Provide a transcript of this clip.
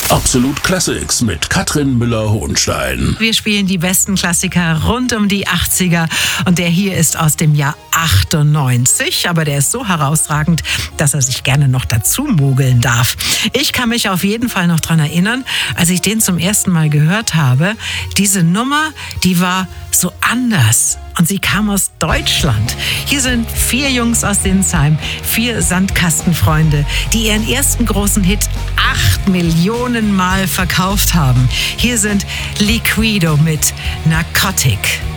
Absolut Classics mit Katrin Müller-Hohenstein. Wir spielen die besten Klassiker rund um die 80er und der hier ist aus dem Jahr 98, aber der ist so herausragend, dass er sich gerne noch dazu mogeln darf. Ich kann mich auf jeden Fall noch dran erinnern, als ich den zum ersten Mal gehört habe. Diese Nummer, die war so anders. Und sie kam aus Deutschland. Hier sind 4 Jungs aus Sinsheim, 4 Sandkastenfreunde, die ihren ersten großen Hit 8 Millionen Mal verkauft haben. Hier sind Liquido mit Narcotic.